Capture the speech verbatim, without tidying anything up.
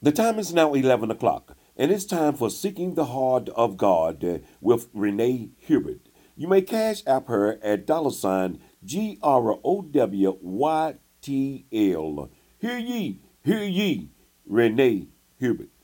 The time is now eleven o'clock, and it's time for Seeking the Heart of God uh, with Renee Hubert. You may cash app her at dollar sign G R O W Y T L. Hear ye, hear ye, Renee Hubert.